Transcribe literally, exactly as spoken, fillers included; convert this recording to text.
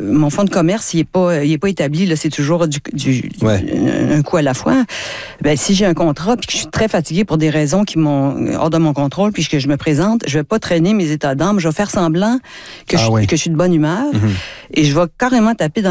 mon fonds de commerce, il n'est pas, il est pas établi. Là, c'est toujours du, du, ouais. du, un coup à la fois. Ben, si j'ai un contrat puis que je suis très fatiguée pour des raisons qui m'ont hors de mon contrôle puis que je me présente, je vais pas traîner mes états d'âme. Je vais faire semblant que, ah, je, ouais. que je suis de bonne humeur mm-hmm. et je vais carrément taper dans